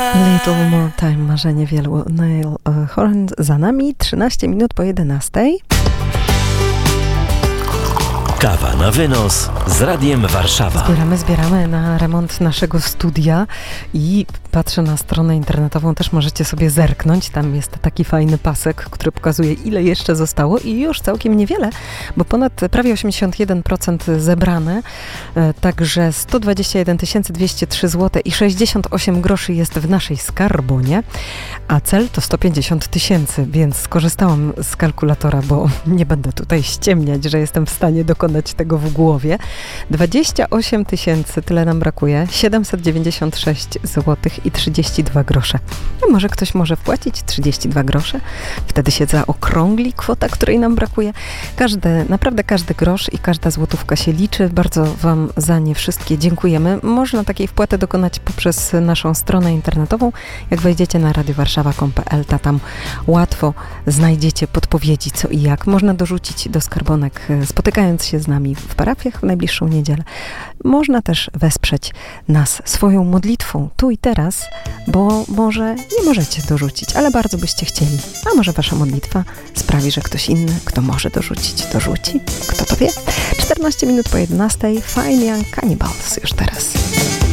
Little More Time, marzenie wielu. Niall Horan za nami, 13 minut po 11. Kawa na wynos z Radiem Warszawa. Zbieramy na remont naszego studia i patrzę na stronę internetową, też możecie sobie zerknąć. Tam jest taki fajny pasek, który pokazuje, ile jeszcze zostało i już całkiem niewiele, bo prawie 81% zebrane, także 121 203 zł i 68 groszy jest w naszej skarbonie, a cel to 150 000, więc skorzystałam z kalkulatora, bo nie będę tutaj ściemniać, że jestem w stanie dokonać tego w głowie. 28 000, tyle nam brakuje, 796 zł i 32 grosze. No może ktoś może wpłacić 32 grosze, wtedy się zaokrągli kwota, której nam brakuje. Naprawdę każdy grosz i każda złotówka się liczy. Bardzo Wam za nie wszystkie dziękujemy. Można takiej wpłaty dokonać poprzez naszą stronę internetową. Jak wejdziecie na radiowarszawa.pl, tam łatwo znajdziecie podpowiedzi co i jak. Można dorzucić do skarbonek, spotykając się z nami w parafiach w najbliższą niedzielę. Można też wesprzeć nas swoją modlitwą tu i teraz, bo może nie możecie dorzucić, ale bardzo byście chcieli. A może wasza modlitwa sprawi, że ktoś inny, kto może dorzucić, dorzuci. Kto to wie? 14 minut po 11. Fine Young Cannibals już teraz.